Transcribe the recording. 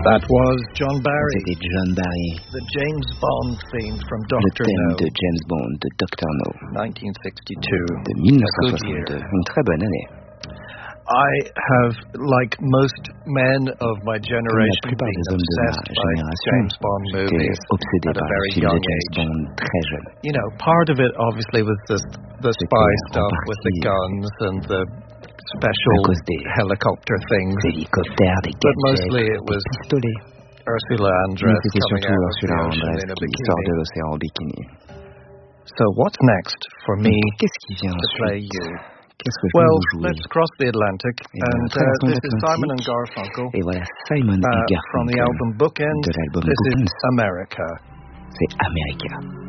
That was John Barry. C'était John Barry. The James Bond theme from Le Dr. thème No. de James Bond, de Dr. No, 1962. de 1962. Une très bonne année. I have, like most men of my Comme la generation, plupart been des hommes de ma obsessed by génération, James Bond j'étais movies obsédé at a par les very films de young James age. Bond très jeune. You know, part of it obviously was the spy en stuff with the partie guns and the special à cause des helicopter things. hélicoptères, des But gadgets, mostly it des was pistolets. Ursula Mais Andress c'était coming surtout out of the Ursula ocean Andress in a qui sort de bikini. l'océan en bikini. So what's next for me Qu'est-ce qui vient to play ensuite? you? Qu'est-ce que je vais Well, vous jouer? let's cross the Atlantic, Eh bien, and traversons this is Simon and l'Atlantique. Garfunkel. Et voilà Simon et From the Garfunkel album Bookends, de l'album this Bookends. is America. C'est America.